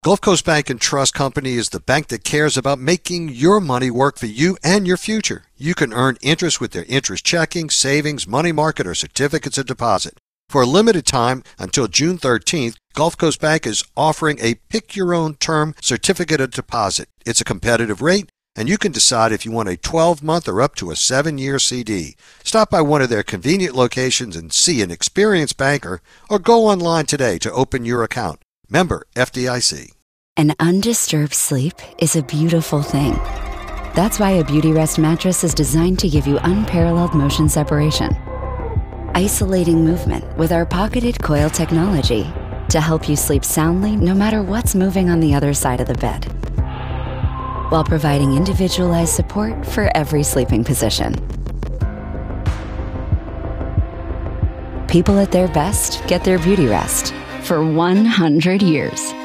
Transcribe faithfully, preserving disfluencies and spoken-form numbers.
Gulf Coast Bank and Trust Company is the bank that cares about making your money work for you and your future. You can earn interest with their interest checking, savings, money market, or certificates of deposit. For a limited time until June thirteenth, Gulf Coast Bank is offering a pick-your-own-term certificate of deposit. It's a competitive rate, and you can decide if you want a twelve-month or up to a seven-year C D. Stop by one of their convenient locations and see an experienced banker, or go online today to open your account. Member F D I C. An undisturbed sleep is a beautiful thing. That's why a Beautyrest mattress is designed to give you unparalleled motion separation, isolating movement with our pocketed coil technology to help you sleep soundly no matter what's moving on the other side of the bed, while providing individualized support for every sleeping position. People at their best get their Beautyrest for one hundred years.